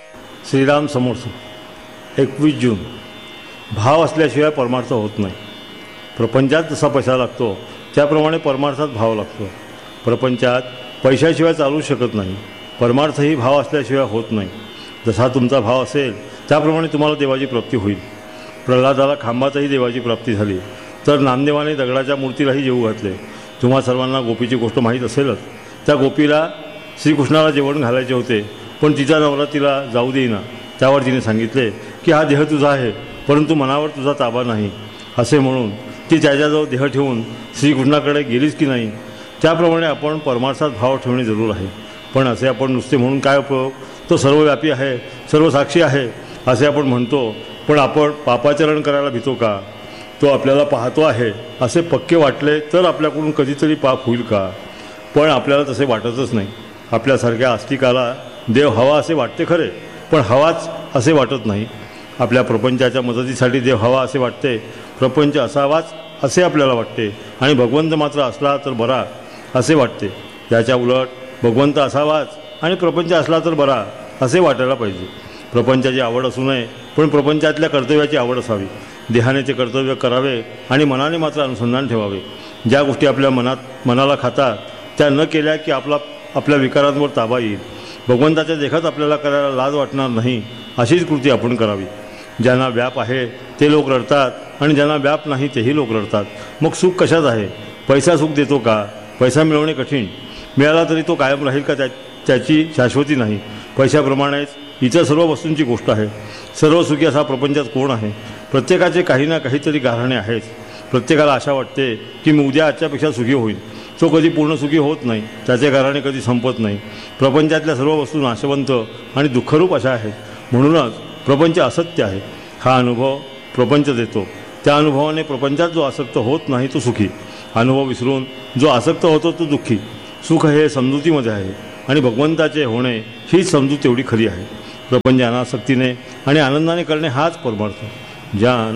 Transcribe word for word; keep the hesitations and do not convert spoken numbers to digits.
श्रीराम समर्थ. एकवीस जून. भाव असल्याशिवाय परमार्थ होत नाही. प्रपंचात जसा पैसा लागतो त्याप्रमाणे परमार्थात भाव लागतो. प्रपंचात पैशाशिवाय चालू शकत नाही. परमार्थही भाव असल्याशिवाय होत नाही. जसा तुमचा भाव असेल त्याप्रमाणे तुम्हाला देवाची प्राप्ती होईल. प्रल्हादाला खांबातही देवाची प्राप्ती झाली, तर नामदेवाने दगडाच्या मूर्तीलाही जेवू घातले. तुम्हा सर्वांना गोपीची गोष्ट माहीत असेलच. त्या गोपीला श्रीकृष्णाला जेवण घालायचे होते, पण तिचा नवरा तिला जाऊ देईना. त्यावर तिने सांगितले की हा देह तुझा आहे, परंतु मनावर तुझा ताबा नाही. असे म्हणून ती त्याच्याजवळ देह ठेवून श्रीकृष्णाकडे गेलीच की नाही. त्याप्रमाणे आपण परमार्थात भाव ठेवणे जरूर आहे. पण असे आपण नुसते म्हणून काय उपयोग? तो सर्वव्यापी आहे, सर्वसाक्षी आहे असे आपण म्हणतो, पण आपण पापाचरण करायला भीतो का? तो आपल्याला पाहतो आहे असे पक्के वाटले तर आपल्याकडून कधीतरी पाप होईल का? पण आपल्याला तसे वाटतच नाही. आपल्यासारख्या आस्तिकाला देव हवा असे वाटते खरे, पण हवाच असे वाटत नाही. आपल्या प्रपंचाच्या मदतीसाठी देव हवा असे वाटते, प्रपंच असावाच असे आपल्याला वाटते, आणि भगवंत मात्र असला तर बरा असे वाटते. याच्या उलट भगवंत असावाच आणि प्रपंच असला तर बरा असे वाटायला पाहिजे. प्रपंचाची आवड असू नये, पण प्रपंचातल्या कर्तव्याची आवड असावी. देहाने ते कर्तव्य करावे आणि मनाने मात्र अनुसंधान ठेवावे. ज्या गोष्टी आपल्या मनात मनाला खातात त्या न केल्या की आपला आपल्या विकारांवर ताबा येईल. भगवंताच्या देखात आपल्याला करायला लाज वाटणार नाही अशीच कृती आपण करावी. ज्यांना व्याप आहे ते लोक रडतात, आणि ज्यांना व्याप नाही तेही लोक रडतात. मग सुख कशात आहे? पैसा सुख देतो का? पैसा मिळवणे कठीण. मिळाला तरी तो कायम राहील का? त्या त्याची शाश्वती नाही. पैशाप्रमाणेच इतर सर्व वस्तूंची गोष्ट आहे. सर्व सुखी असा प्रपंचात कोण आहे? प्रत्येकाचे काही ना काहीतरी गाऱ्हाणे आहेच. प्रत्येकाला आशा वाटते की मी उद्या आजच्यापेक्षा सुखी होईल. तो कधी पूर्ण सुखी होत नाही. त्याचे गाऱ्हाणे कधी संपत नाही. प्रपंचातल्या सर्व वस्तू नाशवंत आणि दुःखरूप अशा आहेत. म्हणूनच प्रपंच असत्य आहे. हा अनुभव प्रपंच देतो. त्या अनुभवाने प्रपंचात जो आसक्त होत नाही तो सुखी. अनुभव विसरून जो आसक्त होतो तो दुःखी. सुख हे समजुतीमध्ये आहे, आणि भगवंताचे होणे हीच समजूत तेवढी खरी आहे. प्रपंच अनासक्तीने आणि आनंदाने करणे हाच परमार्थ. ज्या